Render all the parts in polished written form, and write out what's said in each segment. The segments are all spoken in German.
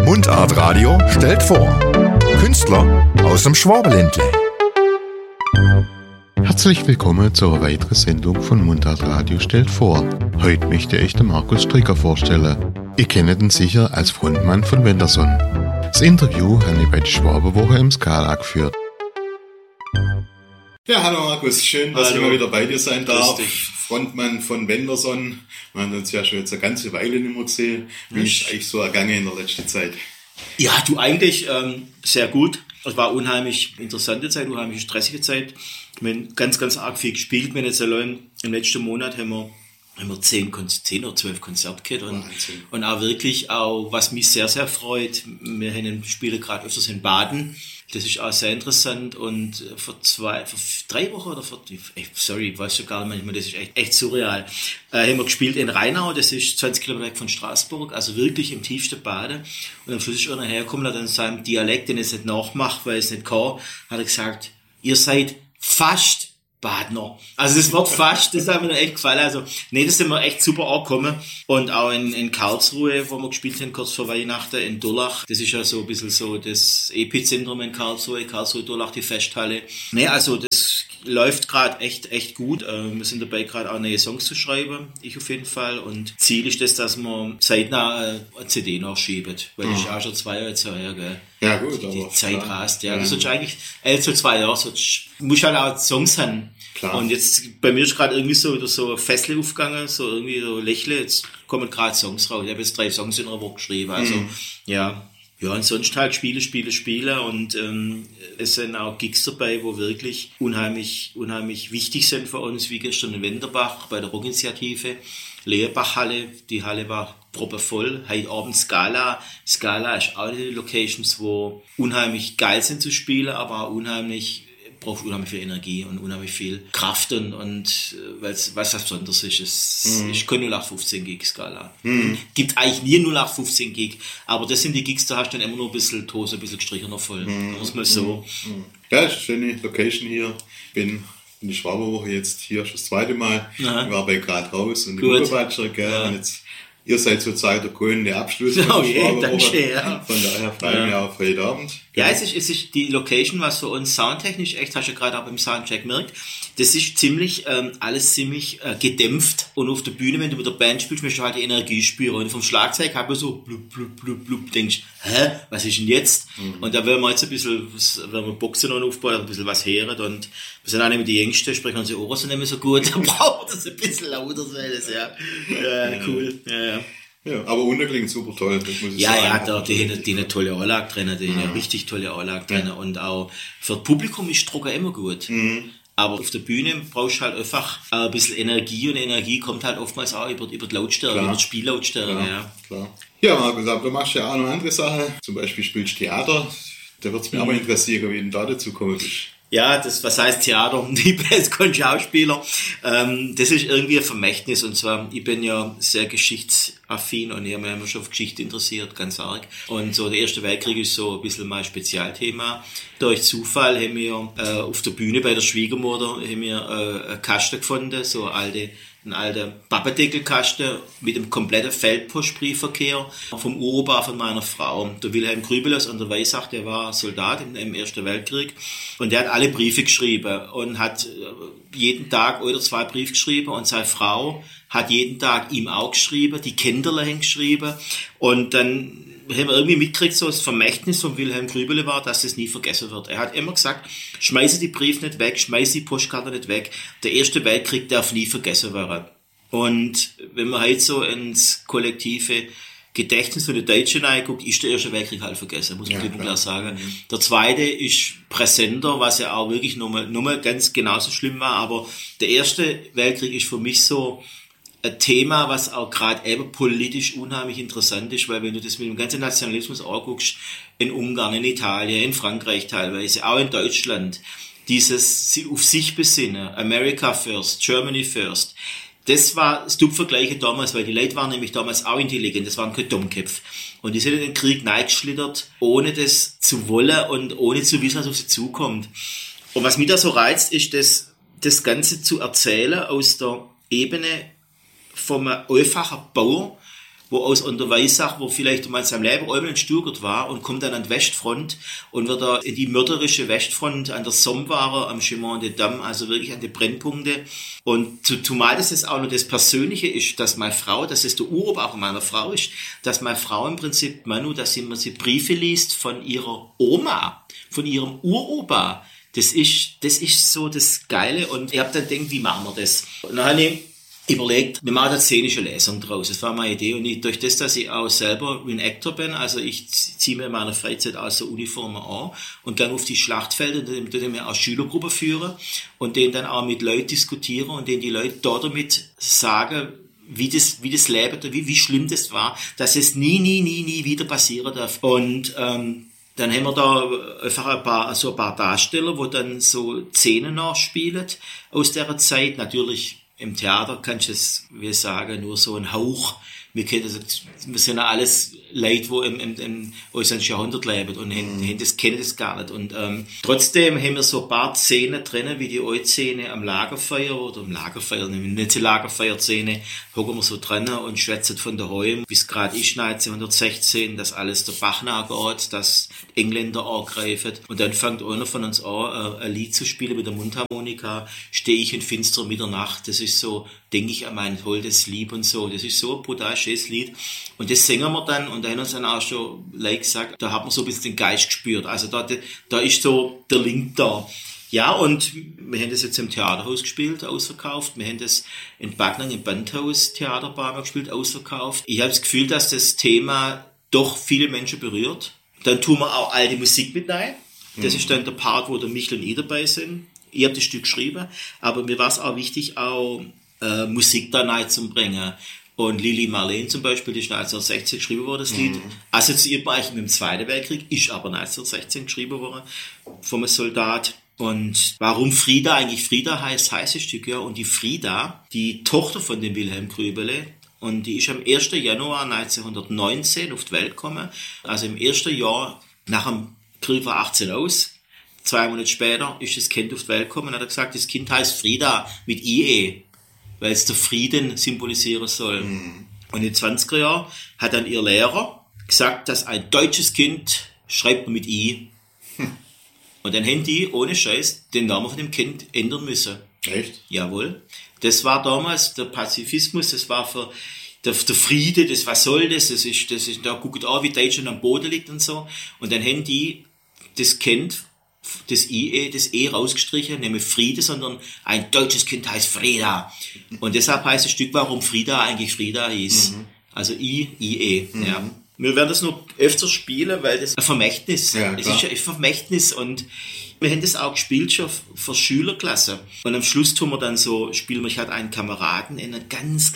Mundart Radio stellt vor. Künstler aus dem Schwabenländle. Herzlich willkommen zu einer weiteren Sendung von Mundart Radio stellt vor. Heute möchte ich den Markus Stricker vorstellen. Ihr kennt ihn sicher als Frontmann von Wenderson. Das Interview habe ich bei der Schwabenwoche im Skala geführt. Ja, hallo Markus, schön, dass ich mal wieder bei dir sein darf. Frontmann von Wenderson. Wir haben uns ja schon jetzt eine ganze Weile nicht mehr gesehen. Wie ist es eigentlich so ergangen in der letzten Zeit? Ja, du eigentlich sehr gut. Es war unheimlich interessante Zeit, unheimlich stressige Zeit. Wir haben ganz, ganz arg viel gespielt. Wir haben jetzt allein im letzten Monat haben wir 10 oder 12 Konzerte gehabt und auch wirklich, auch was mich sehr, sehr freut, wir haben Spiele gerade öfters in Baden. Das ist auch sehr interessant und vor 3 Wochen oder ich weiß schon gar nicht manchmal, das ist echt surreal. Haben wir gespielt in Rheinau, das ist 20 Kilometer weg von Straßburg, also wirklich im tiefsten Baden. Und am Schluss ist einer hergekommen, hat in seinem Dialekt, den er jetzt nicht nachmacht, weil er es nicht kann, hat er gesagt, ihr seid fast Badner. Also das Wort fast, das hat mir echt gefallen. Also, nee, das sind wir echt super angekommen. Und auch in Karlsruhe, wo wir gespielt haben, kurz vor Weihnachten, in Durlach. Das ist ja so ein bisschen so das Epizentrum in Karlsruhe, Durlach, die Festhalle. Nee, also das läuft gerade echt gut. Wir sind dabei, gerade auch neue Songs zu schreiben. Ich auf jeden Fall. Und Ziel ist das, dass wir zeitnah eine CD nachschieben. Weil das ist auch schon 2 Jahre jetzt her, gell? Ja, gut, Die aber Zeit rast, ja. Das ist eigentlich, so 2 Jahre, so, muss halt auch Songs haben. Klar. Und jetzt, bei mir ist gerade irgendwie so ein Fessel aufgegangen, so irgendwie so Lächle, jetzt kommen gerade Songs raus. Ich habe jetzt 3 Songs in einer Woche geschrieben, also, ja. Ja, und sonst halt Spiele und es sind auch Gigs dabei, wo wirklich unheimlich wichtig sind für uns, wie gestern in Wenderbach bei der Rockinitiative, Leerbachhalle, die Halle war proppevoll, heute Abend Skala ist auch die Locations, wo unheimlich geil sind zu spielen, aber auch braucht unheimlich viel Energie und unheimlich viel Kraft und weil es was Besonderes ist. Es ist kein 0815 Gig Skala. Gibt eigentlich nie 0815 Gig, aber das sind die Gigs, da hast du dann immer nur ein bisschen Tose, ein bisschen gestrichener voll. Muss mal so. Ja, das ist eine schöne Location hier. Bin in die Schwabenwoche jetzt hier schon das 2. Mal. Aha. Ich war bei Grad raus und die Gut. Bubenwatscher, gell. Ja. Und jetzt, ihr seid zurzeit der goldene Abschluss Oh von der je, Schwabenwoche. danke, ja. Von daher freue ich mich auf heute Abend. Ja, es ist die Location, was für uns soundtechnisch echt, hast du ja gerade auch beim Soundcheck gemerkt, das ist alles ziemlich gedämpft und auf der Bühne, wenn du mit der Band spielst, musst du halt die Energie spüren und vom Schlagzeug hat man so blub, blub, blub, blub, denkst, was ist denn jetzt? Und da werden wir jetzt ein bisschen, wenn wir Boxen noch aufbauen, ein bisschen was hören und wir sind auch nicht mehr die Jüngsten, sprechen unsere Ohren so nicht mehr so gut, da brauchen wir das ein bisschen lauter sein, das, ja. Ja, cool, ja. Ja, aber unten klingt super toll, das muss ich sagen. Ja, die eine tolle Anlage drin, eine richtig tolle Anlage drin und auch für das Publikum ist Drucker immer gut. Aber auf der Bühne brauchst du halt einfach ein bisschen Energie und Energie kommt halt oftmals auch über die Lautstärke, über die Spiellautstärke. Ja, klar. Ja, Markus, aber du machst ja auch noch andere Sachen, zum Beispiel spielst du Theater, da würde es mich aber interessieren, wie du da dazu gekommen bist. Ja, was heißt Theater? Ich bin jetzt kein Schauspieler. Das ist irgendwie ein Vermächtnis. Und zwar, ich bin ja sehr geschichtsaffin und ich habe mich immer schon auf Geschichte interessiert, ganz arg. Und so der Erste Weltkrieg ist so ein bisschen mein Spezialthema. Durch Zufall haben wir auf der Bühne bei der Schwiegermutter einen Kasten gefunden, so ein alter Pappendeckelkasten mit einem kompletten Feldpostbriefverkehr vom Uropa von meiner Frau. Der Wilhelm Grübeles an der Weissach, der war Soldat im Ersten Weltkrieg und der hat alle Briefe geschrieben und hat jeden Tag oder 2 Briefe geschrieben und seine Frau hat jeden Tag ihm auch geschrieben, die Kinderle haben geschrieben und dann haben wir irgendwie mitgekriegt, so das Vermächtnis von Wilhelm Grübele war, dass das nie vergessen wird. Er hat immer gesagt, schmeiße die Briefe nicht weg, schmeiße die Postkarte nicht weg. Der Erste Weltkrieg darf nie vergessen werden. Und wenn man halt so ins kollektive Gedächtnis von den Deutschen reinguckt, ist der Erste Weltkrieg halt vergessen, muss man klipp und klar sagen. Der Zweite ist präsenter, was ja auch wirklich nochmal ganz genauso schlimm war, aber der Erste Weltkrieg ist für mich so ein Thema, was auch gerade eben politisch unheimlich interessant ist, weil wenn du das mit dem ganzen Nationalismus anguckst, in Ungarn, in Italien, in Frankreich teilweise, auch in Deutschland, dieses auf sich besinnen, America first, Germany first, das war das Tupfergleiche damals, weil die Leute waren nämlich damals auch intelligent, das waren keine Dummköpfe. Und die sind in den Krieg reingeschlittert, ohne das zu wollen und ohne zu wissen, was auf sie zukommt. Und was mich da so reizt, ist das Ganze zu erzählen aus der Ebene vom einfachen Bauer, wo aus Unterweissach, wo vielleicht mal in seinem Leben einmal entstürgert war und kommt dann an die Westfront und wird da in die mörderische Westfront an der Somme am Chemin des Dames, also wirklich an die Brennpunkte. Und zumal das jetzt auch noch das Persönliche ist, dass meine Frau, dass es der Uropa von meiner Frau ist, dass meine Frau im Prinzip, Manu, dass sie Briefe liest von ihrer Oma, von ihrem Uropa. Das ist so das Geile. Und ich habe dann gedacht, wie machen wir das? Und dann habe ich überlegt, wir machen da szenische Lesung draus. Das war meine Idee. Und durch das, dass ich auch selber Reenactor bin, also ich ziehe mir in meiner Freizeit auch so Uniformen an und gehe auf die Schlachtfelder, und mir auch Schülergruppen führen und denen dann auch mit Leuten diskutieren und denen die Leute dort damit sagen, wie das Leben, wie schlimm das war, dass es nie wieder passieren darf. Und dann haben wir da einfach ein paar Darsteller, wo dann so Szenen nachspielen aus dieser Zeit. Natürlich im Theater kannst du es, wie ich sage, nur so ein Hauch. Wir sind ja alles Leute, die im 19. Jahrhundert leben und kennen das gar nicht. Und trotzdem haben wir so ein paar Szenen drin, wie die Szene am Lagerfeuer oder im Lagerfeuer, nicht die Lagerfeuer-Szene, hocken wir so dran und schwätzen von daheim, wie es gerade ist 1916, dass alles der Bach nachgeht, dass die Engländer angreifen. Und dann fängt einer von uns an, ein Lied zu spielen mit der Mundharmonika, Stehe ich in finsterer Mitternacht. Das ist so, denke ich an mein holdes Lieb und so. Das ist so ein brutal schönes Lied. Und das singen wir dann, und da haben uns dann auch schon Leute gesagt, da hat man so ein bisschen den Geist gespürt. Also da ist so der Link da. Ja, und wir haben das jetzt im Theaterhaus gespielt, ausverkauft. Wir haben das in Backnang im Bandhaus Theaterbar gespielt, ausverkauft. Ich habe das Gefühl, dass das Thema doch viele Menschen berührt. Dann tun wir auch alte Musik mit rein. Das ist dann der Part, wo der Michel und ich dabei sind. Ich habe das Stück geschrieben, aber mir war es auch wichtig, auch Musik da rein zu bringen. Und Lili Marleen zum Beispiel, die ist 1916 geschrieben worden, das Lied. Assoziiert man eigentlich mit dem Zweiten Weltkrieg, ist aber 1916 geschrieben worden vom Soldat. Und warum Frida eigentlich Frida heißt das Stück, ja. Und die Frida, die Tochter von dem Wilhelm Grübele, und die ist am 1. Januar 1919 auf die Welt gekommen. Also im ersten Jahr nach dem Krieg war 18 aus. 2 Monate später ist das Kind auf die Welt gekommen und hat gesagt, das Kind heißt Frida mit IE, weil es der Frieden symbolisieren soll. Und in den 20er Jahren hat dann ihr Lehrer gesagt, dass ein deutsches Kind schreibt man mit I. Und dann haben die, ohne Scheiß, den Namen von dem Kind ändern müssen. Echt? Jawohl. Das war damals der Pazifismus, das war für der Friede, das was soll das ist, da guckt auch, wie Deutschland am Boden liegt und so. Und dann haben die das Kind, das E rausgestrichen, nämlich Friede, sondern ein deutsches Kind heißt Frida. Und deshalb heißt das Stück, warum Frida eigentlich Frida hieß. Also IE. Ja. Wir werden das noch öfter spielen, weil das ein Vermächtnis, es ist ein Vermächtnis, und wir haben das auch gespielt schon für Schülerklasse. Und am Schluss tun wir dann so, spielen wir, ich hatte einen Kameraden in einer ganz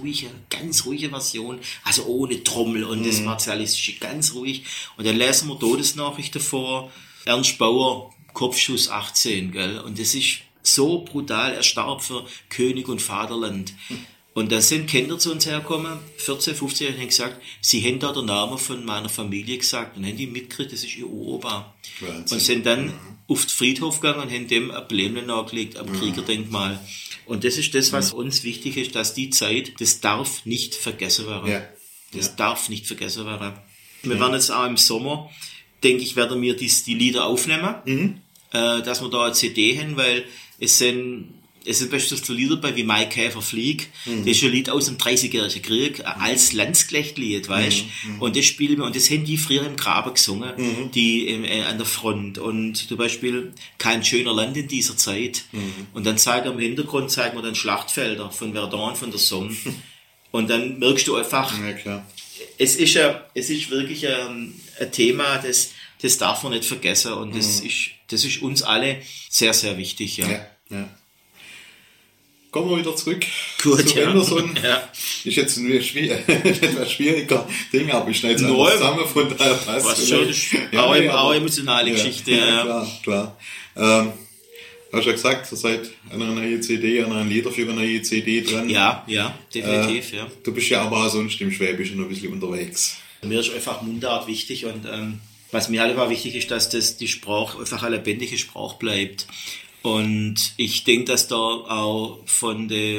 ruhige Version, also ohne Trommel und das Martialistische, ganz ruhig. Und dann lesen wir Todesnachrichten vor, Ernst Bauer, Kopfschuss 18, gell? Und das ist so brutal, er starb für König und Vaterland. Und dann sind Kinder zu uns hergekommen, 14, 15, und haben gesagt, sie haben da den Namen von meiner Familie gesagt. Und haben die mitgekriegt, das ist ihr Uropa. Und sind dann auf den Friedhof gegangen und haben dem ein Blämle nachgelegt am Kriegerdenkmal. Und das ist das, was uns wichtig ist, dass die Zeit, das darf nicht vergessen werden. Ja. Das darf nicht vergessen werden. Wir werden jetzt auch im Sommer, denke ich, werden wir die Lieder aufnehmen, dass wir da eine CD haben, weil es sind beispielsweise Lieder bei wie Mai Käfer flieg. Das ist ein Lied aus dem 30-jährigen Krieg, als Landsknechtlied, weißt? Und das spielen wir, und das haben die früher im Graben gesungen, die an der Front. Und zum Beispiel Kein schöner Land in dieser Zeit. Und dann zeigen wir im Hintergrund dann Schlachtfelder von Verdun, von der Somme. Und dann merkst du einfach, es ist wirklich ein Thema, das darf man nicht vergessen, und das ist uns alle sehr, sehr wichtig, ja. Kommen wir wieder zurück zu Wenderson. Ja. Ist jetzt ein etwas schwieriger Ding, aber ich schneide es einfach zusammen, von daher passt. Was schon, auch emotionale Geschichte. Ja, klar. Hast du ja gesagt, ihr seid an einer neuen CD, an einer Lieder für eine neue CD dran. Ja, definitiv, ja. Du bist ja aber auch sonst im Schwäbischen noch ein bisschen unterwegs. Mir ist einfach Mundart wichtig, und was mir halt einfach wichtig ist, dass die Sprache einfach eine lebendige Sprache bleibt. Und ich denke, dass da auch von den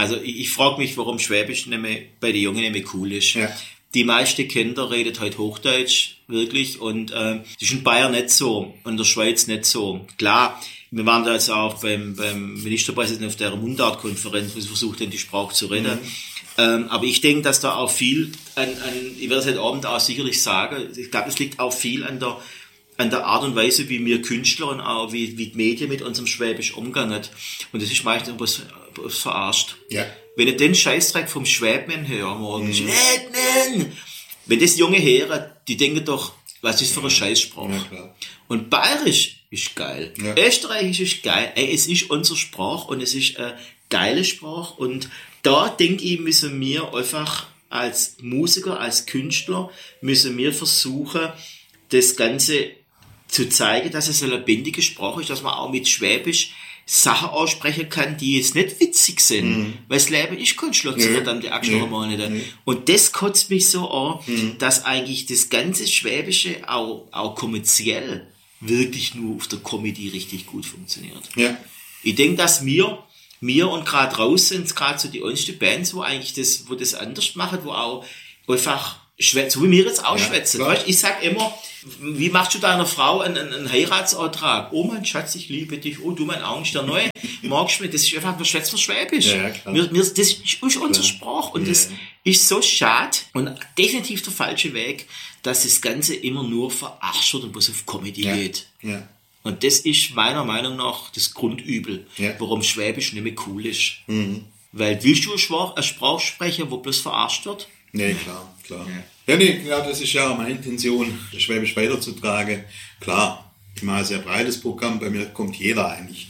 Also ich frage mich, warum Schwäbisch bei den Jungen nicht mehr cool ist. Ja. Die meisten Kinder reden heute Hochdeutsch, wirklich, und das ist in Bayern nicht so, und in der Schweiz nicht so. Klar, wir waren da jetzt auch beim Ministerpräsidenten auf der Mundartkonferenz, wo sie versucht haben, die Sprache zu reden. Aber ich denke, dass da auch viel ich werde es heute Abend auch sicherlich sagen, ich glaube, es liegt auch viel an der Art und Weise, wie wir Künstler und auch wie die Medien mit unserem Schwäbisch umgehen. Und das ist meistens was verarscht. Ja. Wenn ich den Scheißdreck vom Schwäbmann höre, morgen, Schwäbmann! Wenn das Junge hören, die denken doch, was ist für ein Scheißsprache? Ja, klar. Und Bayerisch ist geil. Ja. Österreichisch ist geil. Es ist unsere Sprache und es ist eine geile Sprache. Und da denke ich, müssen wir einfach als Musiker, als Künstler, müssen wir versuchen, das Ganze zu zeigen, dass es eine lebendige Sprache ist, dass man auch mit Schwäbisch Sachen aussprechen kann, die jetzt nicht witzig sind, weil das Leben ist kein Schlotz, verdammte Axt noch einmal nicht. Und das kotzt mich so an, dass eigentlich das ganze Schwäbische auch kommerziell wirklich nur auf der Comedy richtig gut funktioniert. Ja. Ich denke, dass wir und gerade raus sind, gerade so die einzige Bands, wo das anders machen, wo auch einfach so wie wir jetzt auch schwätzen. Weißt, ich sag immer, wie machst du deiner Frau einen Heiratsantrag? Oh mein Schatz, ich liebe dich. Oh du mein Angst, der Neue. Magst du mich? Das ist einfach, wir schwätzen Schwäbisch. Ja, das ist unsere Sprache. Und das ist so schade und definitiv der falsche Weg, dass das Ganze immer nur verarscht wird und was auf Comedy geht. Ja. Und das ist meiner Meinung nach das Grundübel, warum Schwäbisch nicht mehr cool ist. Weil willst du eine Sprache sprechen, wo bloß verarscht wird? Nee, klar. Ja, das ist ja meine Intention, das Schwäbisch weiterzutragen. Klar, ich mache ein sehr breites Programm, bei mir kommt jeder eigentlich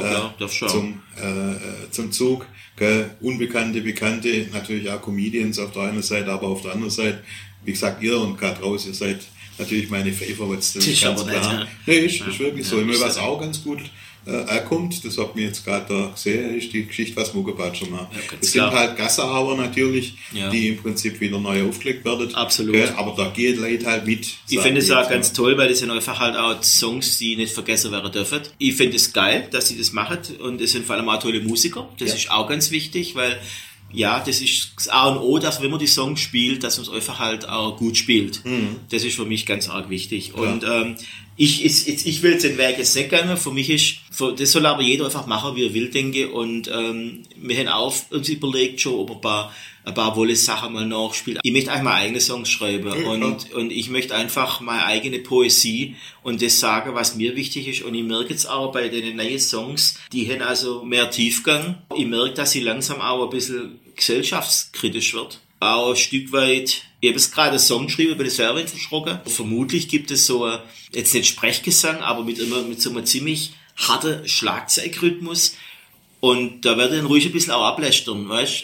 zum Zug. Unbekannte, Bekannte, natürlich auch Comedians auf der einen Seite, aber auf der anderen Seite, wie gesagt, ihr und gerade raus, ihr seid natürlich meine Favorites. Das ist ganz klar. Nee, ist wirklich so. Mir was auch ganz gut kommt, das hat mir jetzt gerade da gesehen, ist die Geschichte, was Muggebatscher macht. Ja, das sind halt Gassenhauer natürlich, die im Prinzip wieder neu aufgelegt werden. Absolut. Aber da geht Leute halt mit. Ich finde es auch ganz toll, weil das sind einfach halt auch Songs, die nicht vergessen werden dürfen. Ich finde es geil, dass sie das machen und es sind vor allem auch tolle Musiker. Das ist auch ganz wichtig, weil das ist das A und O, dass wenn man die Songs spielt, dass man es einfach halt auch gut spielt. Das ist für mich ganz arg wichtig. Ja. Und ich will jetzt den Weg jetzt nicht gehen. Für mich das soll aber jeder einfach machen, wie er will, denke ich. Und wir haben auch uns überlegt schon, ob ein paar Wolle-Sachen mal nachspielen. Ich möchte eigentlich meine eigenen Songs schreiben und ich möchte einfach meine eigene Poesie und das sagen, was mir wichtig ist. Und ich merke jetzt auch bei den neuen Songs, die haben also mehr Tiefgang. Ich merke, dass sie langsam auch ein bisschen gesellschaftskritisch wird. Auch ein Stück weit, ich habe jetzt gerade einen Song geschrieben, bin selber verschrocken. Vermutlich gibt es so jetzt nicht Sprechgesang, aber mit so einem ziemlich harten Schlagzeugrhythmus. Und da werde ich dann ruhig ein bisschen auch ablästern, weißt?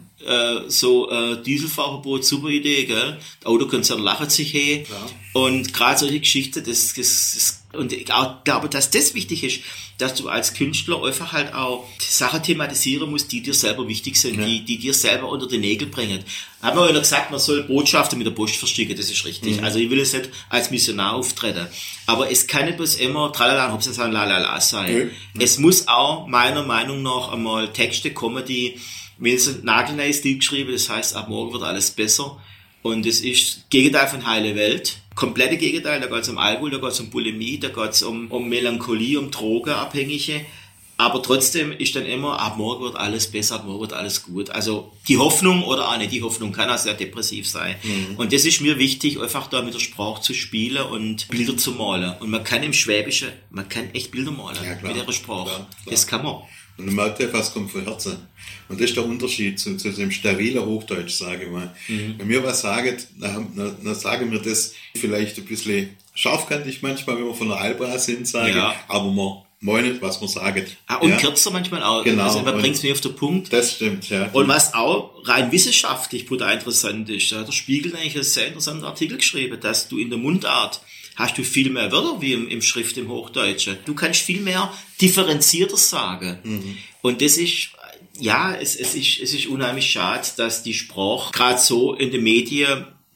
Dieselfahrverbot, super Idee, gell? Der Autokonzern lacht sich her. Ja. Und gerade solche Geschichten, und ich auch glaube, dass das wichtig ist, dass du als Künstler einfach halt auch Sachen thematisieren musst, die dir selber wichtig sind, die dir selber unter die Nägel bringen. Haben wir ja gesagt, man soll Botschaften mit der Post versticken, das ist richtig. Also ich will jetzt nicht als Missionar auftreten. Aber es kann nicht bloß immer tralala, Hopsassan, lalala sein. Es muss auch meiner Meinung nach einmal Texte kommen, die, wenn es ein nagelneues Lied geschrieben, das heißt, ab morgen wird alles besser. Und es ist Gegenteil von heile Welt. Komplette Gegenteil, da geht es um Alkohol, da geht es um Bulimie, da geht es um Melancholie, um Drogenabhängige. Aber trotzdem ist dann immer, ab morgen wird alles besser, ab morgen wird alles gut. Also die Hoffnung oder auch nicht die Hoffnung kann auch sehr depressiv sein. Und das ist mir wichtig, einfach da mit der Sprache zu spielen und Bilder zu malen. Und man kann im Schwäbischen, man kann echt Bilder malen mit der Sprache. Klar. Das kann man. Und man merkt ja, was kommt von Herzen. Und das ist der Unterschied zu dem sterilen Hochdeutsch, sage ich mal. Wenn wir was sagen, dann sagen wir das vielleicht ein bisschen scharfkantig manchmal, wenn wir von der Alba sind, aber man meint, was man sagt. Und kürzer manchmal auch. Genau. Also man bringt es mir auf den Punkt. Das stimmt, ja. Und was auch rein wissenschaftlich brutal interessant ist, da hat der Spiegel eigentlich einen sehr interessanten Artikel geschrieben, dass du in der Mundart hast du viel mehr Wörter wie im Schrift im Hochdeutschen. Du kannst viel mehr differenzierter sagen. Und das ist, es ist unheimlich schade, dass die Sprache gerade so in den Medien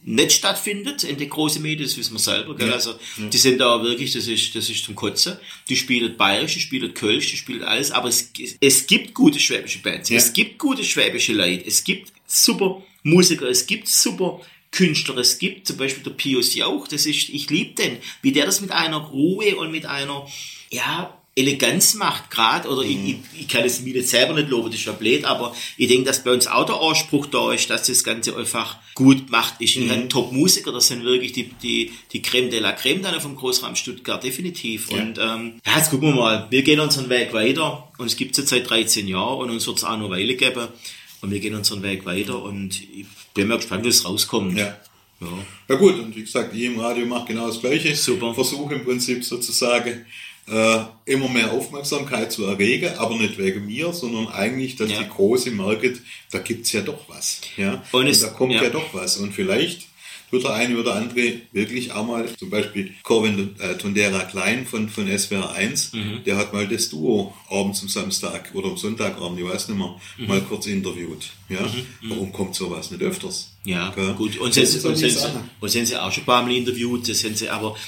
nicht stattfindet in den großen Medien, das wissen wir selber, gell? Also, die sind da wirklich, das ist zum Kotzen. Die spielen bayerisch, die spielen kölsch, die spielen alles, aber es gibt gute schwäbische Bands, es gibt gute schwäbische Leute, es gibt super Musiker, es gibt super Künstler, es gibt zum Beispiel der Pius Jauch, ich liebe den, wie der das mit einer Ruhe und mit einer, Eleganz macht gerade, oder ich kann es mir jetzt selber nicht loben, das ist ja blöd, aber ich denke, dass bei uns auch der Anspruch da ist, dass das Ganze einfach gut gemacht ist. Ich habe Top-Musiker, das sind wirklich die Creme de la Creme dann vom Großraum Stuttgart, definitiv. Ja. Und jetzt gucken wir mal, wir gehen unseren Weg weiter, und es gibt es seit 13 Jahren und uns wird es auch noch eine Weile geben, und wir gehen unseren Weg weiter, und ich bin mal gespannt, wie es rauskommt. Ja. Ja gut, und wie gesagt, ich im Radio mache genau das Gleiche. Super. Versuche im Prinzip sozusagen immer mehr Aufmerksamkeit zu erregen, aber nicht wegen mir, sondern eigentlich, dass die Große merkt, da gibt's ja doch was. Ja? Und da kommt ja doch was. Und vielleicht wird der eine oder andere wirklich auch mal, zum Beispiel Corvin Tondera Klein von SWR 1, der hat mal das Duo abends am Samstag oder am Sonntagabend, ich weiß nicht mehr, mal kurz interviewt. Ja? Warum kommt sowas nicht öfters? Ja, okay. Gut. Und sind sie auch schon ein paar Mal interviewt, das sind sie, aber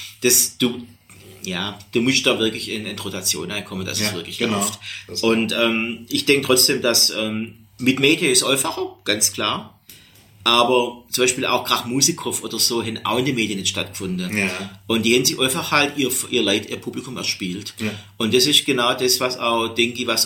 du musst da wirklich in Rotation reinkommen, dass es wirklich läuft. Und ich denke trotzdem, dass mit Medien ist einfacher, ganz klar. Aber zum Beispiel auch Krach Musikhof oder so haben auch in den Medien nicht stattgefunden. Ja. Und die haben sich einfach halt ihr Publikum erspielt. Ja. Und das ist genau das, was auch, denke ich, was